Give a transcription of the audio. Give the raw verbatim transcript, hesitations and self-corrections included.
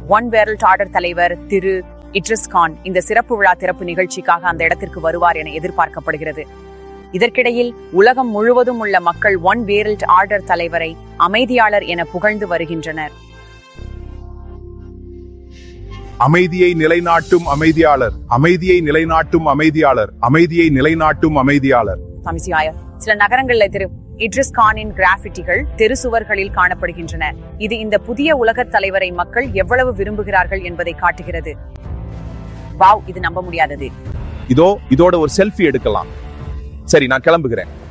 One world order தலைவர் திரு இட்ரிஸ் கான் இந்த சிறப்பு விழா திறப்பு நிகழ்ச்சிக்காக அந்த இடத்திற்கு வருவார் என எதிர்பார்க்கப்படுகிறது. இதற்கிடையில் உலகம் முழுவதும் உள்ள மக்கள் ஒன் வேர்ல்ட் ஆர்டர் தலைவரை அமைதியாளர் என புகழ்ந்து வருகின்றனர். அமைதியை நிலைநாட்டும் அமைதியாளர், அமைதியை நிலைநாட்டும் அமைதியாளர், அமைதியை நிலைநாட்டும் அமைதியாளர். சில நகரங்களில் திரு இட்ரிஸ் கானின் கிராஃபிட்டிகள் தெரு சுவர்களில் காணப்படுகின்றன. இது இந்த புதிய உலக தலைவரை மக்கள் எவ்வளவு விரும்புகிறார்கள் என்பதை காட்டுகிறது. வாவ், இது நம்ப முடியாதது. இதோ இதோட ஒரு செல்ஃபி எடுக்கலாம். சரி, நான் கிளம்புகிறேன்.